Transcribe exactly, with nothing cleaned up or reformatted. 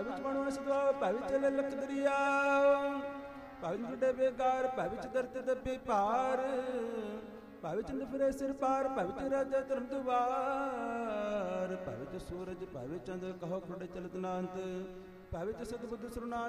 ਭੈ ਵਿੱਚ ਬਣੋ ਸਦਵਾ ਭੈ ਵਿੱਚ ਲੈ ਲਖ ਦਰਿਆ ਭੈ ਵਿੱਚ ਛੁੱਟੇ ਬੇਕਾਰ ਭੈ ਵਿੱਚ ਦਰਦ ਦੱਬੇ ਭਾਰ ਭੈ ਵਿੱਚ ਨਿਫਰੇ ਸਿਰ ਪਾਰ ਭੈ ਵਿੱਚ ਰਾਜਾ ਧਰਮ ਦੁਆਰ ਭੈ ਵਿੱਚ ਸੂਰਜ ਭੈ ਵਿੱਚ ਚੰਦ ਕਹੋ ਖੁੱਡੇ ਚਲਤ ਨਾਂਤ ਭੈ ਵਿੱਚ ਸਤਬੁੱਧ ਸੁਰਨਾਥ